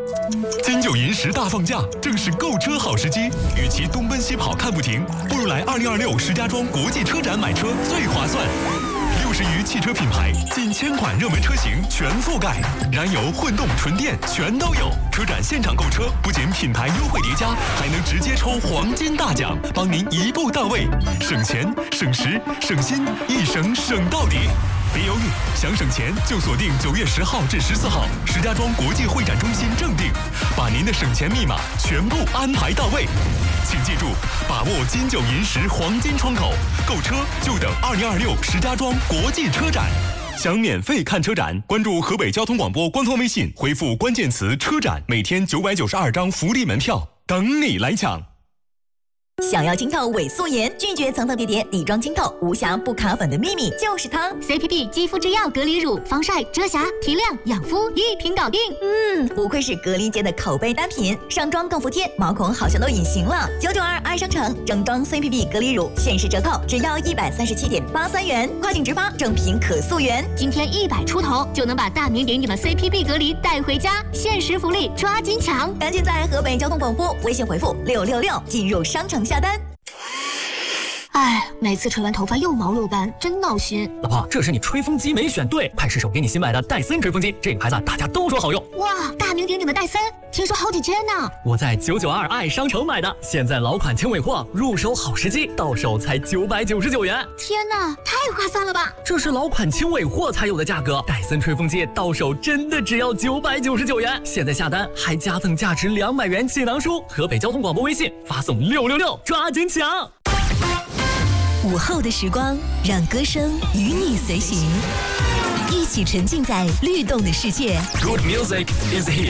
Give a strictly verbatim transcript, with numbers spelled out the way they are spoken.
金九银十大放假，正是购车好时机。与其东奔西跑看不停，不如来二零二六石家庄国际车展买车最划算。六十余汽车品牌，近千款热门车型全覆盖，燃油、混动、纯电全都有。车展现场购车，不仅品牌优惠叠加，还能直接抽黄金大奖，帮您一步到位，省钱、省时、省心，一省省到底。别犹豫，想省钱就锁定九月十号至十四号石家庄国际会展中心正定，把您的省钱密码全部安排到位。请记住，把握金九银十黄金窗口，购车就等二零二六石家庄国际车展。想免费看车展，关注河北交通广播官方微信，回复关键词“车展”，每天九百九十二张福利门票，等你来抢。 想要清透伪素颜，拒绝层层叠叠底妆清透，无瑕不卡粉的秘密就是它 C P B 肌肤之钥隔离乳，防晒、遮瑕、提亮、养肤一瓶搞定。 嗯，不愧是隔离界的口碑单品，上妆更服帖，毛孔好像都隐形了。九九二爱商城正装 C P B 隔离乳限时折扣，只要一百三十七点八三元，跨境直发，正品可溯源。 今天一百出头就能把大名鼎鼎的 C P B 隔离带回家，限时福利抓紧抢！ 赶紧在河北交通广播微信回复六六六进入商城下单。 哎，每次吹完头发又毛又干，真闹心。 老婆，这是你吹风机没选对，快试手给你新买的戴森吹风机，这个牌子大家都说好用。 哇，大名鼎鼎的戴森，听说好几千呢。 我在九九二爱商城买的，现在老款轻尾货，入手好时机，到手才九百九十九元。 天哪，太划算了吧！ 这是老款轻尾货才有的价格，戴森吹风机到手真的只要九百九十九元。现在下单还加赠价值两百元气囊书，河北交通广播微信发送六六六，抓紧抢！ 午后的时光，让歌声与你随行，一起沉浸在律动的世界。 Good music is here.